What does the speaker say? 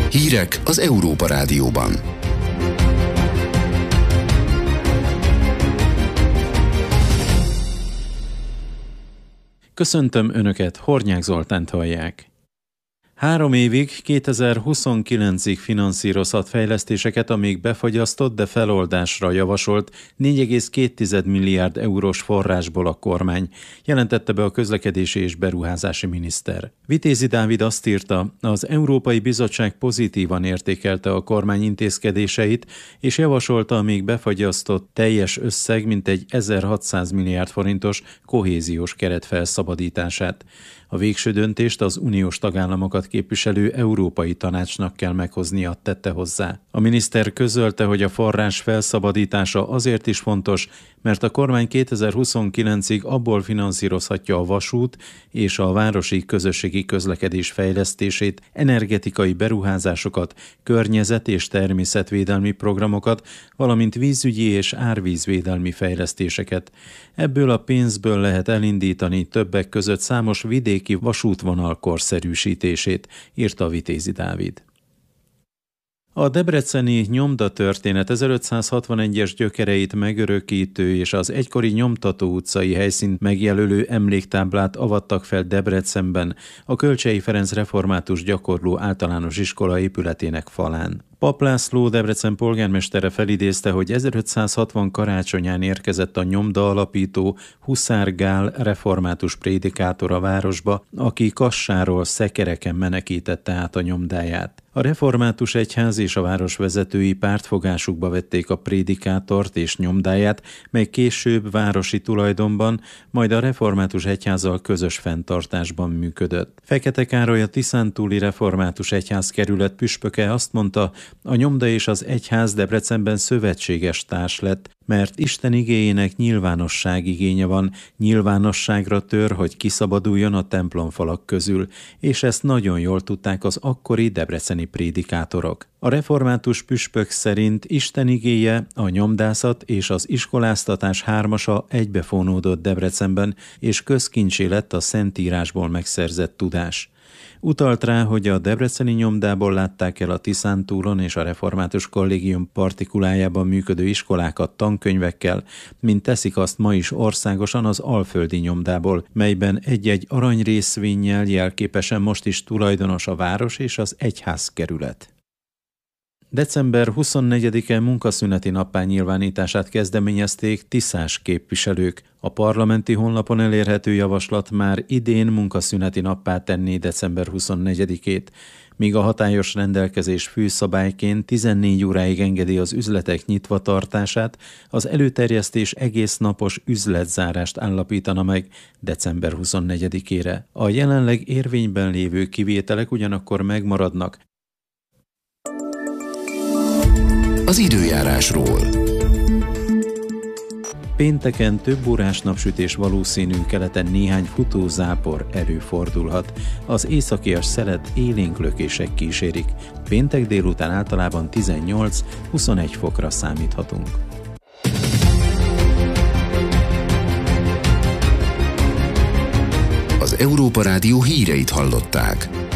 Hírek az Európa Rádióban. Köszöntöm Önöket, Hornyák Zoltánt hallják. 3 évig, 2029-ig finanszírozhat fejlesztéseket, amíg befagyasztott, de feloldásra javasolt 4,2 milliárd eurós forrásból a kormány, jelentette be a közlekedési és beruházási miniszter. Vitézi Dávid azt írta, az Európai Bizottság pozitívan értékelte a kormány intézkedéseit, és javasolta a még befagyasztott teljes összeg mintegy 1600 milliárd forintos kohéziós keret felszabadítását. A végső döntést az uniós tagállamokat képviselő Európai Tanácsnak kell meghoznia, tette hozzá. A miniszter közölte, hogy a forrás felszabadítása azért is fontos, mert a kormány 2029-ig abból finanszírozhatja a vasút és a városi közösségi közlekedés fejlesztését, energetikai beruházásokat, környezet- és természetvédelmi programokat, valamint vízügyi és árvízvédelmi fejlesztéseket. Ebből a pénzből lehet elindítani többek között számos vidéki vasútvonal korszerűsítését, írta Vitézi Dávid. A debreceni nyomdatörténet 1561-es gyökereit megörökítő és az egykori Nyomtató utcai helyszínt megjelölő emléktáblát avattak fel Debrecenben, a Kölcsey Ferenc Református Gyakorló Általános Iskola épületének falán. Pap László, Debrecen polgármestere felidézte, hogy 1560 karácsonyán érkezett a nyomda alapító Huszár Gál református prédikátor a városba, aki kassáról szekereken menekítette át a nyomdáját. A református egyház és a város vezetői pártfogásukba vették a prédikátort és nyomdáját, mely később városi tulajdonban, majd a református egyházzal közös fenntartásban működött. Fekete Károly, a tiszántúli református egyházkerület püspöke azt mondta, a nyomda és az egyház Debrecenben szövetséges társ lett, mert Isten igéjének nyilvánosság igénye van, nyilvánosságra tör, hogy kiszabaduljon a templomfalak közül, és ezt nagyon jól tudták az akkori debreceni prédikátorok. A református püspök szerint Isten igéje, a nyomdászat és az iskoláztatás hármasa egybefonódott Debrecenben, és közkincsé lett a Szentírásból megszerzett tudás. Utalt rá, hogy a debreceni nyomdából látták el a Tiszántúlon és a református kollégium partikulájában működő iskolákat tankönyvekkel, mint teszik azt ma is országosan az alföldi nyomdából, melyben egy-egy aranyrészvénnyel jelképesen most is tulajdonos a város és az egyházkerület. December 24-e munkaszüneti nappá nyilvánítását kezdeményezték tiszás képviselők. A parlamenti honlapon elérhető javaslat már idén munkaszüneti nappá tenné december 24-ét, míg a hatályos rendelkezés főszabályként 14 óráig engedi az üzletek nyitva tartását, az előterjesztés egész napos üzletzárást állapítana meg december 24-ére. A jelenleg érvényben lévő kivételek ugyanakkor megmaradnak. Az időjárásról. Pénteken több órás napsütés valószínű, keleten néhány futózápor előfordulhat. Az északias szelet élénk lökések kísérik. Péntek délután általában 18-21 fokra számíthatunk. Az Európa Rádió híreit hallották.